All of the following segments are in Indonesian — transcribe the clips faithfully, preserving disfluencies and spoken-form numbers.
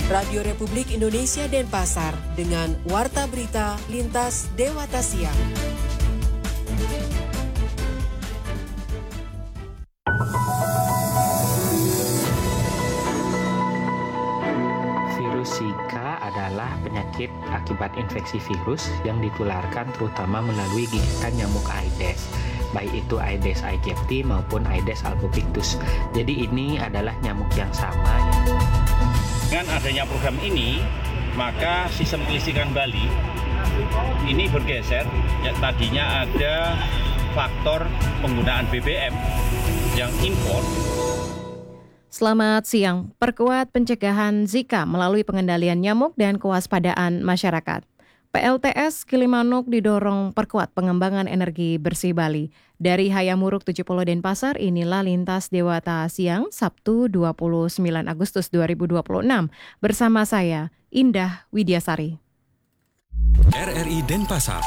Radio Republik Indonesia Denpasar dengan Warta Berita Lintas Dewata Siang. Virus Zika adalah penyakit akibat infeksi virus yang ditularkan terutama melalui gigitan nyamuk Aedes, baik itu Aedes aegypti maupun Aedes albopictus. Jadi ini adalah nyamuk yang sama. Dengan adanya program ini, maka sistem kelistrikan Bali ini bergeser. Ya, tadinya ada faktor penggunaan B B M yang impor. Selamat siang. Perkuat pencegahan Zika melalui pengendalian nyamuk dan kewaspadaan masyarakat. P L T S Gilimanuk didorong perkuat pengembangan energi bersih Bali. Dari Hayamuruk tujuh puluh Denpasar, inilah Lintas Dewata Siang, Sabtu dua puluh sembilan Agustus dua ribu dua puluh enam. Bersama saya, Indah Widiasari. R R I Denpasar.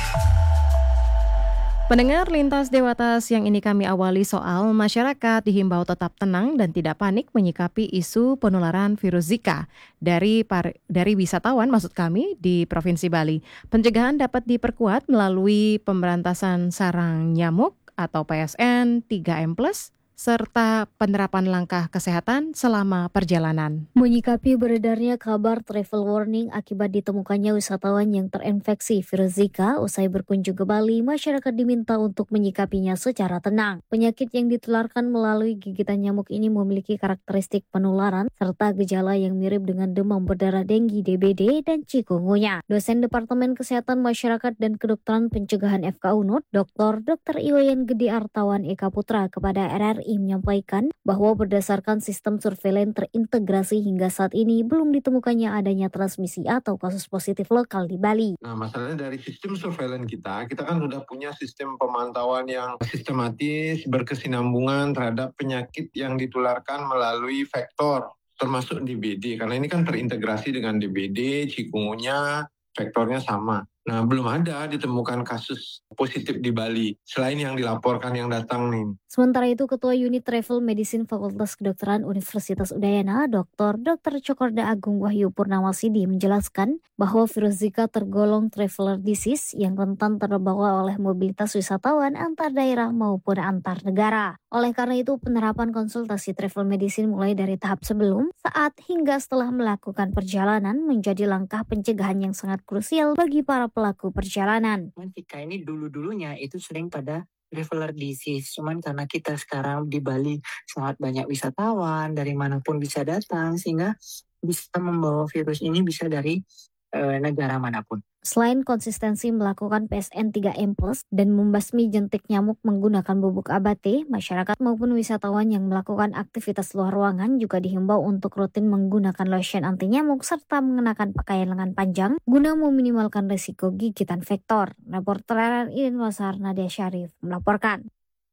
Pendengar Lintas Dewata Siang ini kami awali soal masyarakat dihimbau tetap tenang dan tidak panik menyikapi isu penularan virus Zika dari par, dari wisatawan maksud kami di Provinsi Bali. Pencegahan dapat diperkuat melalui pemberantasan sarang nyamuk atau P S N tiga M plus serta penerapan langkah kesehatan selama perjalanan. Menyikapi beredarnya kabar travel warning akibat ditemukannya wisatawan yang terinfeksi virus Zika usai berkunjung ke Bali, masyarakat diminta untuk menyikapinya secara tenang. Penyakit yang ditularkan melalui gigitan nyamuk ini memiliki karakteristik penularan serta gejala yang mirip dengan demam berdarah denggi D B D dan chikungunya. Dosen Departemen Kesehatan Masyarakat dan Kedokteran Pencegahan F K U N U D, Doktor Dr Iwayan Gede Artawan Eka Putra kepada R R I menyampaikan bahwa berdasarkan sistem surveilan terintegrasi hingga saat ini belum ditemukannya adanya transmisi atau kasus positif lokal di Bali. Nah, masalahnya dari sistem surveilan kita, kita kan sudah punya sistem pemantauan yang sistematis, berkesinambungan terhadap penyakit yang ditularkan melalui vektor, termasuk D B D. Karena ini kan terintegrasi dengan D B D, chikungunya, vektornya sama. Nah, belum ada ditemukan kasus positif di Bali, selain yang dilaporkan yang datang nih. Sementara itu, Ketua Unit Travel Medicine Fakultas Kedokteran Universitas Udayana, Doktor Dr Cokorda Agung Wahyu Purnawasidi menjelaskan bahwa virus Zika tergolong traveler disease yang rentan terbawa oleh mobilitas wisatawan antar daerah maupun antar negara. Oleh karena itu, penerapan konsultasi travel medicine mulai dari tahap sebelum, saat, hingga setelah melakukan perjalanan menjadi langkah pencegahan yang sangat krusial bagi para pelaku perjalanan. Zika ini dulu-dulunya itu sering pada traveler disease, cuman karena kita sekarang di Bali sangat banyak wisatawan dari manapun bisa datang sehingga bisa membawa virus ini bisa dari e, negara manapun. Selain konsistensi melakukan P S N tiga M plus dan membasmi jentik nyamuk menggunakan bubuk abate, masyarakat maupun wisatawan yang melakukan aktivitas luar ruangan juga dihimbau untuk rutin menggunakan lotion anti nyamuk serta mengenakan pakaian lengan panjang guna meminimalkan risiko gigitan vektor. Reporter R R I Denpasar Nadia Syarif melaporkan.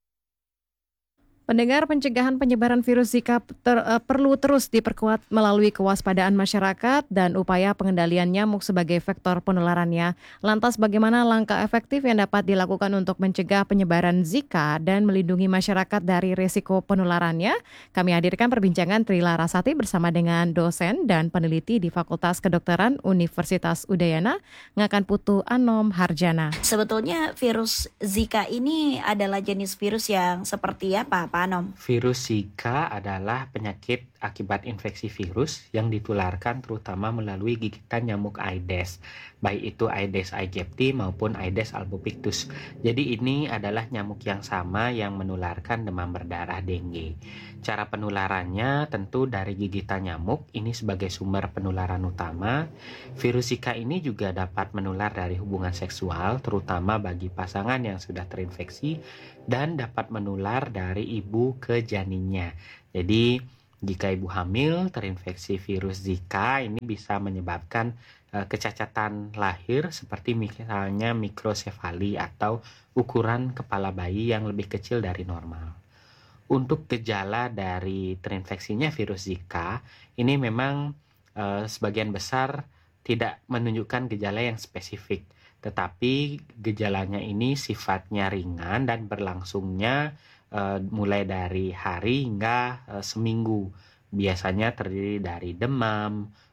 Pendengar, pencegahan penyebaran virus Zika ter, uh, perlu terus diperkuat melalui kewaspadaan masyarakat dan upaya pengendalian nyamuk sebagai vektor penularannya. Lantas bagaimana langkah efektif yang dapat dilakukan untuk mencegah penyebaran Zika dan melindungi masyarakat dari risiko penularannya? Kami hadirkan perbincangan Tri Larasati bersama dengan dosen dan peneliti di Fakultas Kedokteran Universitas Udayana, Ngakan Putu Anom Harjana. Sebetulnya virus Zika ini adalah jenis virus yang seperti apa, Pak Anom? Virus Zika adalah penyakit akibat infeksi virus yang ditularkan terutama melalui gigitan nyamuk Aedes, baik itu Aedes aegypti maupun Aedes albopictus. Jadi ini adalah nyamuk yang sama yang menularkan demam berdarah dengue. Cara penularannya tentu dari gigitan nyamuk, ini sebagai sumber penularan utama. Virus Zika ini juga dapat menular dari hubungan seksual, terutama bagi pasangan yang sudah terinfeksi, dan dapat menular dari ibu ke janinnya. Jadi jika ibu hamil terinfeksi virus Zika, ini bisa menyebabkan uh, kecacatan lahir seperti misalnya mikrosefali atau ukuran kepala bayi yang lebih kecil dari normal. Untuk gejala dari terinfeksinya virus Zika, ini memang uh, sebagian besar tidak menunjukkan gejala yang spesifik, tetapi gejalanya ini sifatnya ringan dan berlangsungnya Uh, mulai dari hari hingga uh, seminggu. Biasanya terdiri dari demam,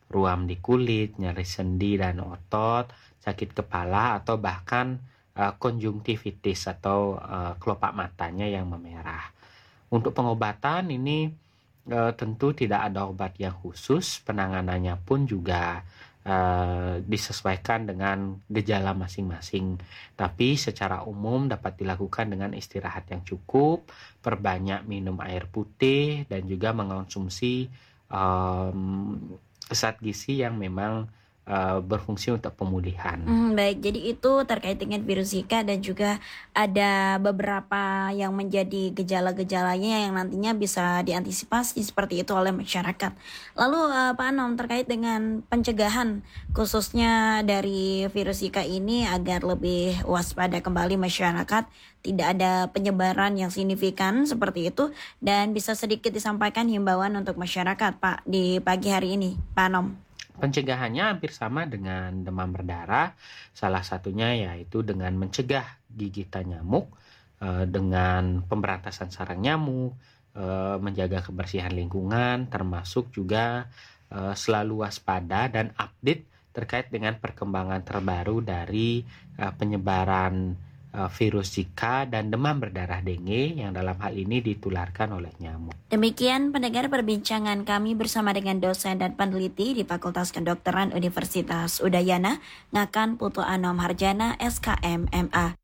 ruam di kulit, nyeri sendi dan otot, sakit kepala, atau bahkan uh, konjungtivitis atau uh, kelopak matanya yang memerah. Untuk pengobatan ini uh, tentu tidak ada obat yang khusus, penanganannya pun juga uh, disesuaikan dengan gejala masing-masing. Tapi secara umum dapat dilakukan dengan istirahat yang cukup, perbanyak minum air putih, dan juga mengonsumsi um, zat gizi yang memang uh, berfungsi untuk pemulihan. Hmm, baik, jadi itu terkait dengan virus Zika dan juga ada beberapa yang menjadi gejala-gejalanya yang nantinya bisa diantisipasi seperti itu oleh masyarakat. Lalu uh, Pak Anom, terkait dengan pencegahan khususnya dari virus Zika ini agar lebih waspada kembali masyarakat, tidak ada penyebaran yang signifikan seperti itu, dan bisa sedikit disampaikan himbauan untuk masyarakat, Pak, di pagi hari ini, Pak Anom. Pencegahannya hampir sama dengan demam berdarah, salah satunya yaitu dengan mencegah gigitan nyamuk, eh, dengan pemberantasan sarang nyamuk, eh, menjaga kebersihan lingkungan, termasuk juga eh, selalu waspada dan update terkait dengan perkembangan terbaru dari eh, penyebaran virus Zika dan demam berdarah dengue yang dalam hal ini ditularkan oleh nyamuk. Demikian pendengar perbincangan kami bersama dengan dosen dan peneliti di Fakultas Kedokteran Universitas Udayana, Ngakan Putu Anom Harjana, S K M M A.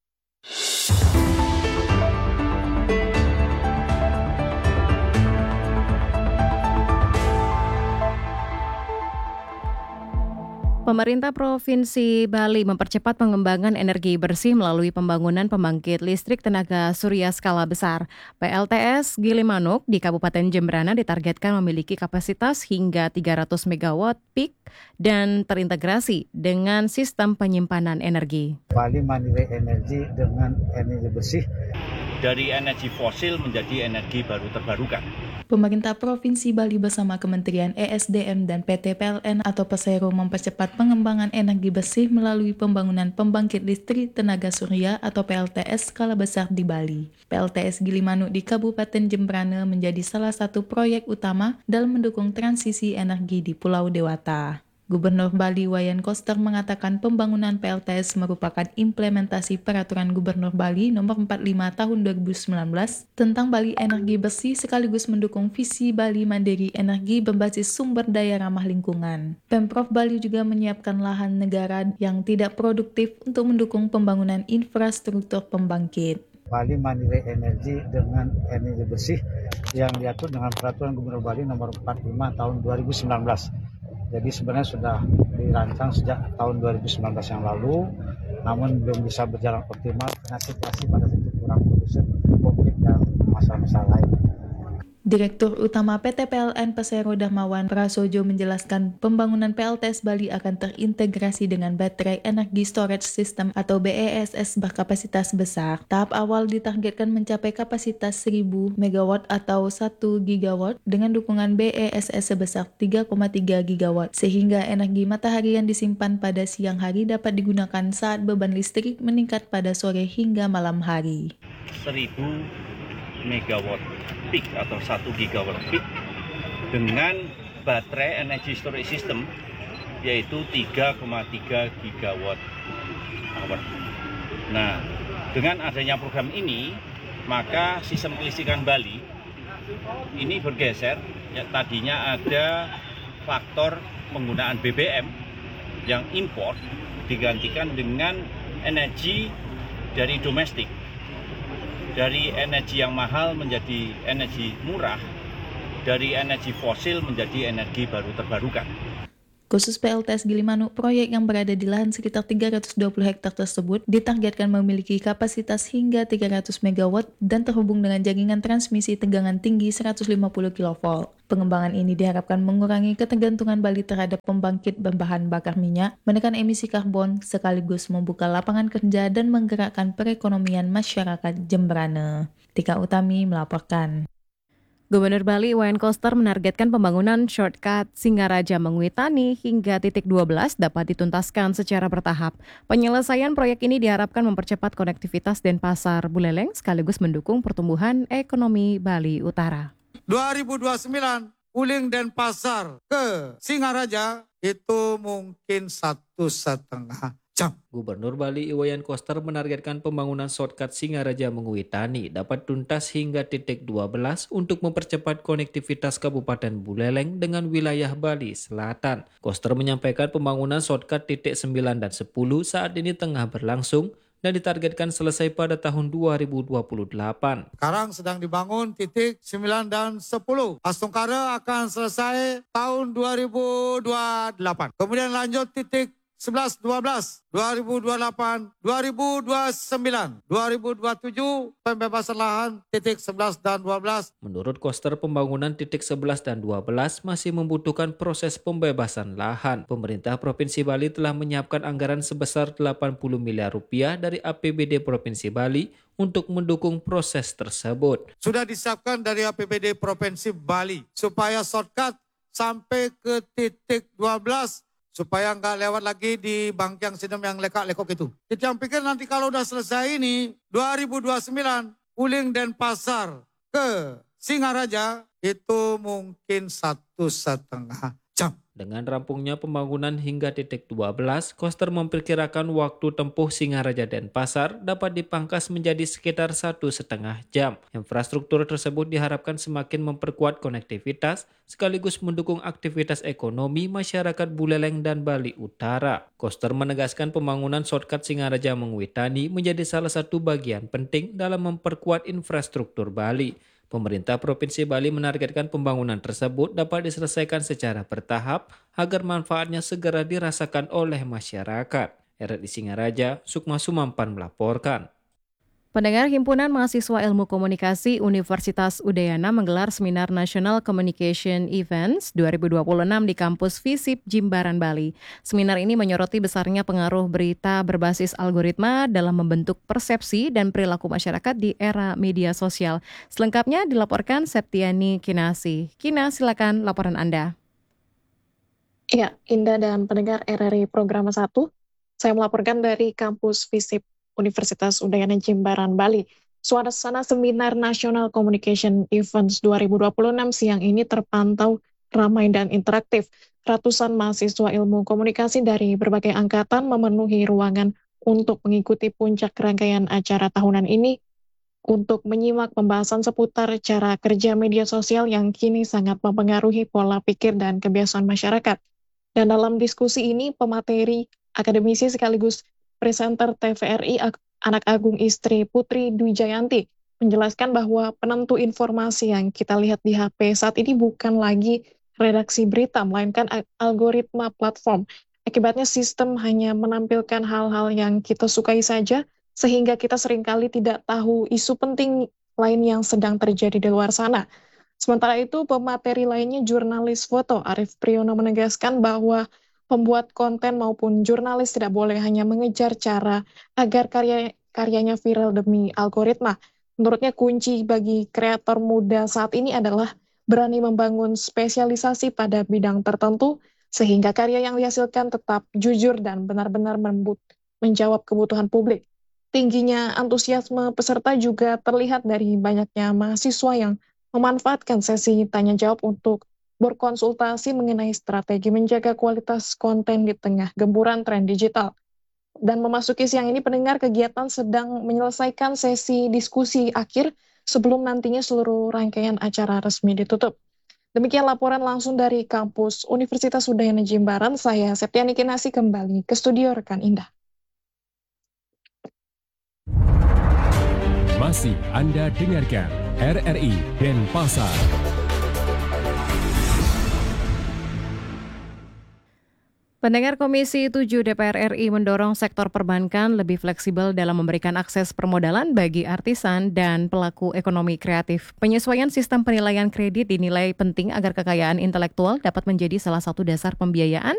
Pemerintah Provinsi Bali mempercepat pengembangan energi bersih melalui pembangunan pembangkit listrik tenaga surya skala besar. P L T S Gilimanuk di Kabupaten Jembrana ditargetkan memiliki kapasitas hingga tiga ratus megawatt peak dan terintegrasi dengan sistem penyimpanan energi. Bali mandiri energi dengan energi bersih. Dari energi fosil menjadi energi baru terbarukan. Pemerintah Provinsi Bali bersama Kementerian E S D M dan P T P L N atau Persero mempercepat pengembangan energi bersih melalui pembangunan pembangkit listrik tenaga surya atau P L T S skala besar di Bali. P L T S Gilimanuk di Kabupaten Jembrana menjadi salah satu proyek utama dalam mendukung transisi energi di Pulau Dewata. Gubernur Bali Wayan Koster mengatakan pembangunan P L T S merupakan implementasi Peraturan Gubernur Bali Nomor empat puluh lima Tahun dua ribu sembilan belas tentang Bali Energi Bersih sekaligus mendukung visi Bali Mandiri Energi berbasis sumber daya ramah lingkungan. Pemprov Bali juga menyiapkan lahan negara yang tidak produktif untuk mendukung pembangunan infrastruktur pembangkit. Bali mandiri energi dengan energi bersih yang diatur dengan Peraturan Gubernur Bali Nomor empat puluh lima Tahun dua ribu sembilan belas. Jadi sebenarnya sudah dirancang sejak tahun dua ribu sembilan belas yang lalu, namun belum bisa berjalan optimal karena situasi pada situ kurang kondusif, COVID dan masalah-masalah lain. Direktur Utama P T P L N Persero Darmawan Prasojo menjelaskan pembangunan P L T S Bali akan terintegrasi dengan baterai energi storage system atau B E S S berkapasitas besar. Tahap awal ditargetkan mencapai kapasitas seribu megawatt atau satu gigawatt dengan dukungan B E S S sebesar tiga koma tiga gigawatt sehingga energi matahari yang disimpan pada siang hari dapat digunakan saat beban listrik meningkat pada sore hingga malam hari. seribu megawatt peak atau satu gigawatt peak dengan baterai energy storage system yaitu tiga koma tiga gigawatt hour. Nah, dengan adanya program ini, maka sistem kelistrikan Bali ini bergeser. Ya, tadinya ada faktor penggunaan B B M yang impor digantikan dengan energi dari domestik. Dari energi yang mahal menjadi energi murah, dari energi fosil menjadi energi baru terbarukan. Khusus P L T S Gilimanuk, proyek yang berada di lahan sekitar tiga ratus dua puluh hektar tersebut ditargetkan memiliki kapasitas hingga tiga ratus megawatt dan terhubung dengan jaringan transmisi tegangan tinggi seratus lima puluh kilovolt. Pengembangan ini diharapkan mengurangi ketergantungan Bali terhadap pembangkit berbahan bakar minyak, menekan emisi karbon, sekaligus membuka lapangan kerja dan menggerakkan perekonomian masyarakat Jembrana. Tika Utami melaporkan. Gubernur Bali Wayan Koster menargetkan pembangunan shortcut Singaraja Mengwitani hingga titik dua belas dapat dituntaskan secara bertahap. Penyelesaian proyek ini diharapkan mempercepat konektivitas Denpasar Buleleng sekaligus mendukung pertumbuhan ekonomi Bali Utara. dua ribu dua puluh sembilan Uling Denpasar ke Singaraja itu mungkin satu setengah jam. Gubernur Bali Iwayan Koster menargetkan pembangunan shortcut Singaraja Menguitani dapat tuntas hingga titik dua belas untuk mempercepat konektivitas Kabupaten Buleleng dengan wilayah Bali Selatan. Koster menyampaikan pembangunan shortcut titik sembilan dan sepuluh saat ini tengah berlangsung dan ditargetkan selesai pada tahun dua ribu dua puluh delapan. Sekarang sedang dibangun titik sembilan dan sepuluh. Astungkara akan selesai tahun dua ribu dua puluh delapan. Kemudian lanjut titik sebelas, dua belas, dua ribu dua puluh delapan, dua ribu dua puluh sembilan, dua ribu dua puluh tujuh pembebasan lahan titik sebelas dan dua belas. Menurut Koster, pembangunan titik sebelas dan dua belas masih membutuhkan proses pembebasan lahan. Pemerintah Provinsi Bali telah menyiapkan anggaran sebesar delapan puluh miliar rupiah dari A P B D Provinsi Bali untuk mendukung proses tersebut. Sudah disiapkan dari A P B D Provinsi Bali supaya shortcut sampai ke titik dua belas. Supaya nggak lewat lagi di Bangkyang Sidem yang lekak-lekok itu. Kita pikir nanti kalau udah selesai ini, dua ribu dua puluh sembilan, Uling Denpasar ke Singaraja itu mungkin satu setengah jam. Dengan rampungnya pembangunan hingga titik dua belas, Koster memperkirakan waktu tempuh Singaraja Denpasar dapat dipangkas menjadi sekitar satu setengah jam. Infrastruktur tersebut diharapkan semakin memperkuat konektivitas sekaligus mendukung aktivitas ekonomi masyarakat Buleleng dan Bali Utara. Koster menegaskan pembangunan shortcut Singaraja Menguitani menjadi salah satu bagian penting dalam memperkuat infrastruktur Bali. Pemerintah Provinsi Bali menargetkan pembangunan tersebut dapat diselesaikan secara bertahap agar manfaatnya segera dirasakan oleh masyarakat. R R I Singaraja, Sukma Sumampan melaporkan. Pendengar, Himpunan Mahasiswa Ilmu Komunikasi Universitas Udayana menggelar Seminar National Communication Events dua ribu dua puluh enam di kampus FISIP Jimbaran, Bali. Seminar ini menyoroti besarnya pengaruh berita berbasis algoritma dalam membentuk persepsi dan perilaku masyarakat di era media sosial. Selengkapnya dilaporkan Septiani Kinasi. Kina, silakan laporan Anda. Ya, Indah dan pendengar R R I Program satu, saya melaporkan dari kampus FISIP Universitas Udayana Jimbaran, Bali. Suasana Seminar National Communication Events dua ribu dua puluh enam siang ini terpantau ramai dan interaktif. Ratusan mahasiswa ilmu komunikasi dari berbagai angkatan memenuhi ruangan untuk mengikuti puncak rangkaian acara tahunan ini untuk menyimak pembahasan seputar cara kerja media sosial yang kini sangat mempengaruhi pola pikir dan kebiasaan masyarakat. Dan dalam diskusi ini, pemateri, akademisi sekaligus presenter T V R I Anak Agung Istri Putri Dwi Jayanti menjelaskan bahwa penentu informasi yang kita lihat di H P saat ini bukan lagi redaksi berita, melainkan algoritma platform. Akibatnya sistem hanya menampilkan hal-hal yang kita sukai saja, sehingga kita seringkali tidak tahu isu penting lain yang sedang terjadi di luar sana. Sementara itu, pemateri lainnya jurnalis foto Arif Priyono menegaskan bahwa pembuat konten maupun jurnalis tidak boleh hanya mengejar cara agar karya karyanya viral demi algoritma. Menurutnya kunci bagi kreator muda saat ini adalah berani membangun spesialisasi pada bidang tertentu sehingga karya yang dihasilkan tetap jujur dan benar-benar menjawab kebutuhan publik. Tingginya antusiasme peserta juga terlihat dari banyaknya mahasiswa yang memanfaatkan sesi tanya jawab untuk berkonsultasi mengenai strategi menjaga kualitas konten di tengah gempuran tren digital. Dan memasuki siang ini, pendengar, kegiatan sedang menyelesaikan sesi diskusi akhir sebelum nantinya seluruh rangkaian acara resmi ditutup. Demikian laporan langsung dari kampus Universitas Udayana Jimbaran. Saya Septiani Kinasi kembali ke studio rekan Indah. Masih Anda dengarkan R R I Denpasar. Pendengar, Komisi tujuh D P R R I mendorong sektor perbankan lebih fleksibel dalam memberikan akses permodalan bagi artisan dan pelaku ekonomi kreatif. Penyesuaian sistem penilaian kredit dinilai penting agar kekayaan intelektual dapat menjadi salah satu dasar pembiayaan